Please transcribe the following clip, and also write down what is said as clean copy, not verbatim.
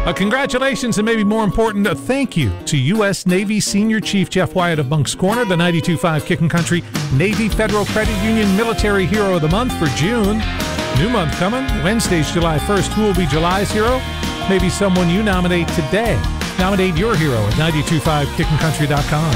Congratulations, and maybe more important, a thank you to U.S. Navy Senior Chief Jeff Wyatt of Moncks Corner, the 92.5 Kickin' Country Navy Federal Credit Union Military Hero of the Month for June. New month coming. Wednesday's July 1st. Who will be July's hero? Maybe someone you nominate today. Nominate your hero at 925kickincountry.com.